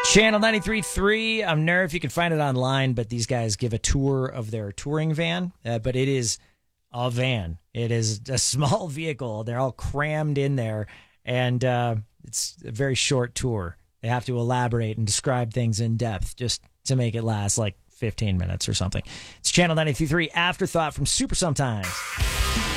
Channel 93.3. I'm Nerf. You can find it online, but these guys give a tour of their touring van. But it is a van. It is a small vehicle. They're all crammed in there, and it's a very short tour. They have to elaborate and describe things in depth just to make it last like 15 minutes or something. It's Channel 93.3 Afterthought from Super Sometimes.